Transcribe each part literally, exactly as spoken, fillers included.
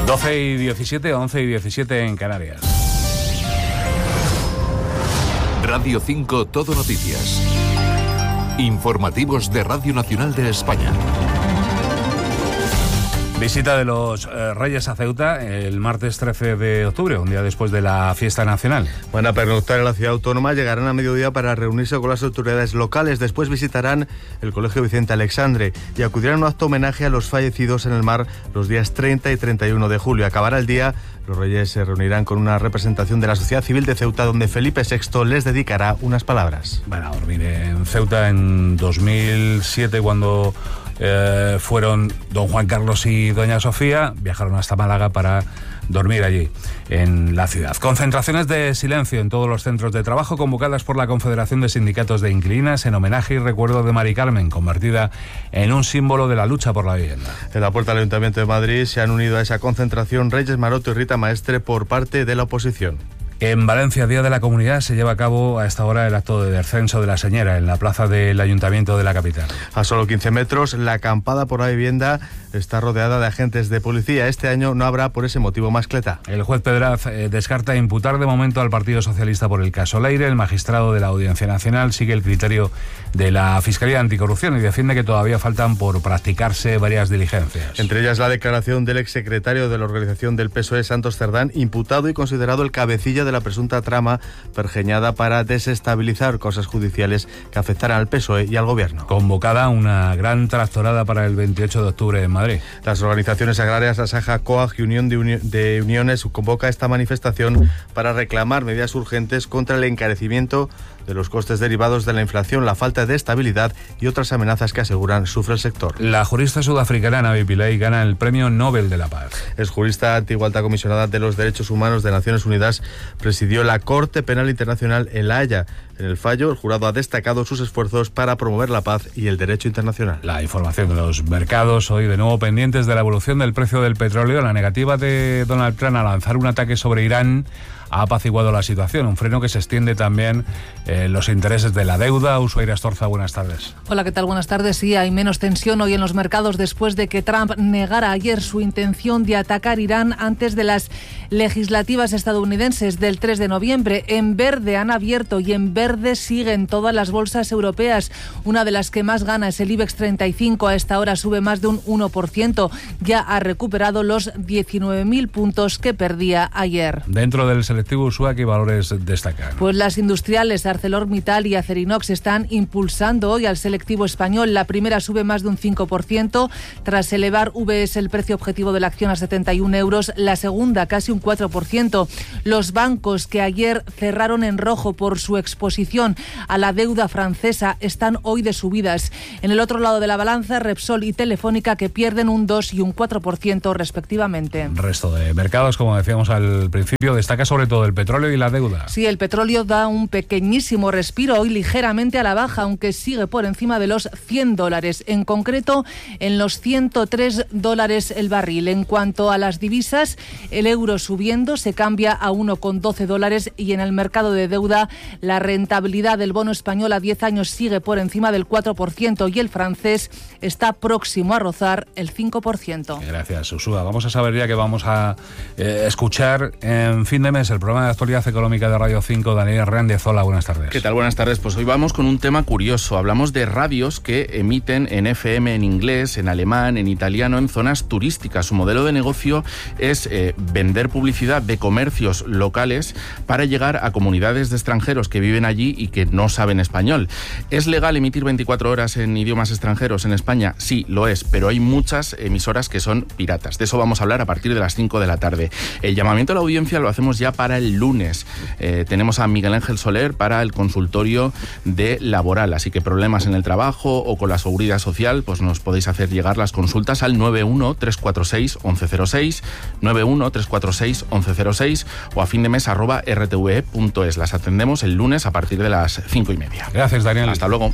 doce y diecisiete, once y diecisiete en Canarias. Radio cinco Todo Noticias. Informativos de Radio Nacional de España. Visita de los eh, Reyes a Ceuta el martes trece de octubre, un día después de la fiesta nacional. Van a pernoctar en la ciudad autónoma, llegarán a mediodía para reunirse con las autoridades locales. Después visitarán el Colegio Vicente Alexandre y acudirán a un acto homenaje a los fallecidos en el mar los días treinta y treinta y uno de julio. Acabará el día, los Reyes se reunirán con una representación de la sociedad civil de Ceuta, donde Felipe sexto les dedicará unas palabras. Van a dormir en Ceuta en dos mil siete, cuando Eh, fueron don Juan Carlos y doña Sofía, viajaron hasta Málaga para dormir allí, en la ciudad. Concentraciones de silencio en todos los centros de trabajo convocadas por la Confederación de Sindicatos de Inquilinas en homenaje y recuerdo de Mari Carmen, convertida en un símbolo de la lucha por la vivienda. En la puerta del Ayuntamiento de Madrid se han unido a esa concentración Reyes Maroto y Rita Maestre por parte de la oposición. En Valencia, Día de la Comunidad, se lleva a cabo a esta hora el acto de descenso de la Señera en la plaza del Ayuntamiento de la capital. A solo quince metros, la acampada por la vivienda está rodeada de agentes de policía. Este año no habrá por ese motivo mascleta. El juez Pedraz eh, descarta imputar de momento al Partido Socialista por el caso Leire. El magistrado de la Audiencia Nacional sigue el criterio de la Fiscalía Anticorrupción y defiende que todavía faltan por practicarse varias diligencias. Entre ellas la declaración del exsecretario de la organización del P S O E, Santos Cerdán, imputado y considerado el cabecilla de la presunta trama pergeñada para desestabilizar causas judiciales que afectaran al P S O E y al Gobierno. Convocada una gran tractorada para el veintiocho de octubre en Madrid. Las organizaciones agrarias Asaja, COAG y Unión de, Uni- de Uniones convoca esta manifestación para reclamar medidas urgentes contra el encarecimiento de los costes derivados de la inflación, la falta de estabilidad y otras amenazas que aseguran sufre el sector. La jurista sudafricana Navi Pillay gana el Premio Nobel de la Paz. Es jurista, antigua alta comisionada de los Derechos Humanos de Naciones Unidas, presidió la Corte Penal Internacional en La Haya. En el fallo, el jurado ha destacado sus esfuerzos para promover la paz y el derecho internacional. La información de los mercados, hoy de nuevo pendientes de la evolución del precio del petróleo. La negativa de Donald Trump a lanzar un ataque sobre Irán ha apaciguado la situación, un freno que se extiende también en eh, los intereses de la deuda. Ushuaira Astorza, buenas tardes. Hola, ¿qué tal? Buenas tardes. Sí, hay menos tensión hoy en los mercados después de que Trump negara ayer su intención de atacar Irán antes de las legislativas estadounidenses del tres de noviembre. En verde han abierto y en verde siguen todas las bolsas europeas. Una de las que más gana es el IBEX treinta y cinco. A esta hora sube más de un uno por ciento. Ya ha recuperado los diecinueve mil puntos que perdía ayer. Dentro del selectivo Usua, ¿qué valores destacan? Pues las industriales ArcelorMittal y Acerinox están impulsando hoy al selectivo español. La primera sube más de un cinco por ciento tras elevar V S el precio objetivo de la acción a setenta y un euros. La segunda casi un cuatro por ciento. Los bancos, que ayer cerraron en rojo por su exposición a la deuda francesa, están hoy de subidas. En el otro lado de la balanza, Repsol y Telefónica, que pierden un dos y un cuatro por ciento respectivamente. Resto de mercados, como decíamos al principio, destaca sobre todo el petróleo y la deuda. Sí, el petróleo da un pequeñísimo respiro hoy, ligeramente a la baja, aunque sigue por encima de los cien dólares, en concreto en los ciento tres dólares el barril. En cuanto a las divisas, el euro subiendo, se cambia a uno con doce dólares, y en el mercado de deuda la rentabilidad del bono español a diez años sigue por encima del cuatro por ciento y el francés está próximo a rozar el cinco por ciento. Gracias, Usua. Vamos a saber ya que vamos a eh, escuchar en fin de mes el programa de actualidad económica de Radio cinco. Daniel Hernández, hola, buenas tardes. ¿Qué tal? Buenas tardes. Pues hoy vamos con un tema curioso. Hablamos de radios que emiten en F M en inglés, en alemán, en italiano, en zonas turísticas. Su modelo de negocio es eh, vender publicidad de comercios locales para llegar a comunidades de extranjeros que viven allí y que no saben español. ¿Es legal emitir veinticuatro horas en idiomas extranjeros en España? Sí, lo es, pero hay muchas emisoras que son piratas. De eso vamos a hablar a partir de las cinco de la tarde. El llamamiento a la audiencia lo hacemos ya para el lunes. Eh, tenemos a Miguel Ángel Soler para el consultorio de laboral, así que problemas en el trabajo o con la seguridad social, pues nos podéis hacer llegar las consultas al nueve uno tres cuatro seis once cero seis, nueve uno tres cuatro seis once cero seis o a fin de mes arroba r t v e punto es. Las atendemos el lunes a partir de las cinco y media. Gracias, Daniel. Hasta luego.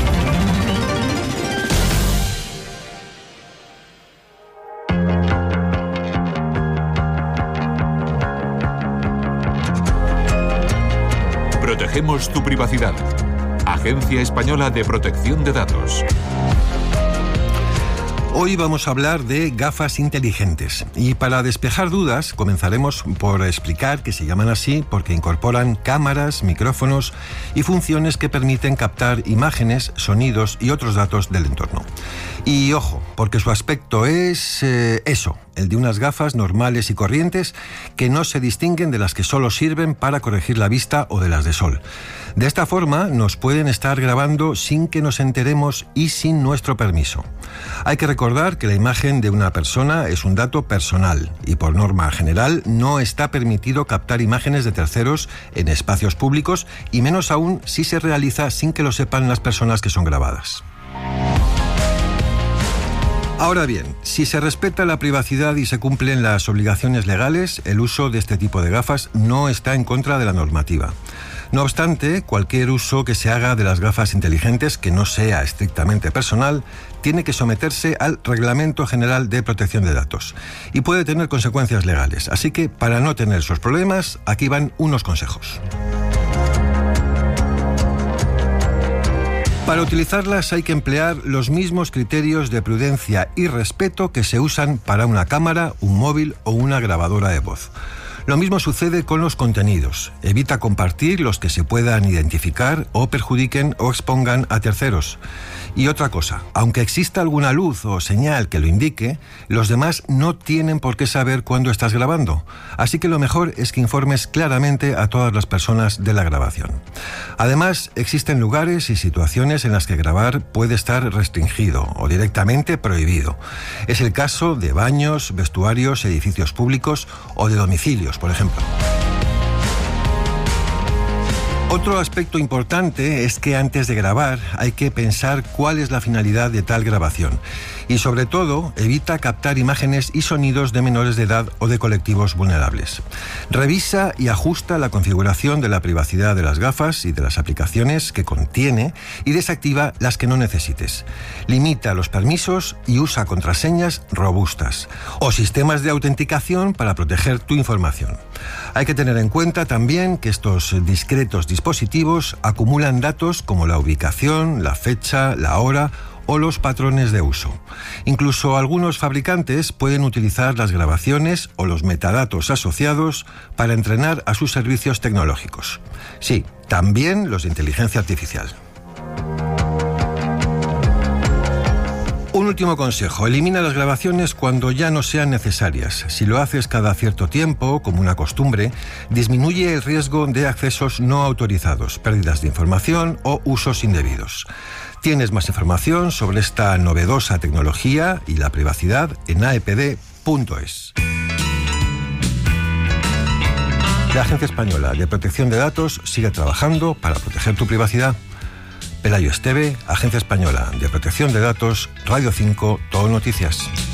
Protegemos tu privacidad. Agencia Española de Protección de Datos. Hoy vamos a hablar de gafas inteligentes y para despejar dudas comenzaremos por explicar que se llaman así porque incorporan cámaras, micrófonos y funciones que permiten captar imágenes, sonidos y otros datos del entorno. Y ojo, porque su aspecto es eh, eso, el de unas gafas normales y corrientes que no se distinguen de las que solo sirven para corregir la vista o de las de sol. De esta forma nos pueden estar grabando sin que nos enteremos y sin nuestro permiso. Hay que recordar que la imagen de una persona es un dato personal y por norma general no está permitido captar imágenes de terceros en espacios públicos y menos aún si se realiza sin que lo sepan las personas que son grabadas. Ahora bien, si se respeta la privacidad y se cumplen las obligaciones legales, el uso de este tipo de gafas no está en contra de la normativa. No obstante, cualquier uso que se haga de las gafas inteligentes que no sea estrictamente personal tiene que someterse al Reglamento General de Protección de Datos y puede tener consecuencias legales. Así que, para no tener esos problemas, aquí van unos consejos. Para utilizarlas hay que emplear los mismos criterios de prudencia y respeto que se usan para una cámara, un móvil o una grabadora de voz. Lo mismo sucede con los contenidos. Evita compartir los que se puedan identificar o perjudiquen o expongan a terceros. Y otra cosa, aunque exista alguna luz o señal que lo indique, los demás no tienen por qué saber cuándo estás grabando. Así que lo mejor es que informes claramente a todas las personas de la grabación. Además, existen lugares y situaciones en las que grabar puede estar restringido o directamente prohibido. Es el caso de baños, vestuarios, edificios públicos o de domicilios, por ejemplo. Otro aspecto importante es que antes de grabar hay que pensar cuál es la finalidad de tal grabación y sobre todo evita captar imágenes y sonidos de menores de edad o de colectivos vulnerables. Revisa y ajusta la configuración de la privacidad de las gafas y de las aplicaciones que contiene y desactiva las que no necesites. Limita los permisos y usa contraseñas robustas o sistemas de autenticación para proteger tu información. Hay que tener en cuenta también que estos discretos dispositivos acumulan datos como la ubicación, la fecha, la hora o los patrones de uso. Incluso algunos fabricantes pueden utilizar las grabaciones o los metadatos asociados para entrenar a sus servicios tecnológicos. Sí, también los de inteligencia artificial. Un último consejo, elimina las grabaciones cuando ya no sean necesarias. Si lo haces cada cierto tiempo, como una costumbre, disminuye el riesgo de accesos no autorizados, pérdidas de información o usos indebidos. Tienes más información sobre esta novedosa tecnología y la privacidad en a e pe de punto es. La Agencia Española de Protección de Datos sigue trabajando para proteger tu privacidad. Pelayo Esteve, Agencia Española de Protección de Datos, Radio cinco, Todo Noticias.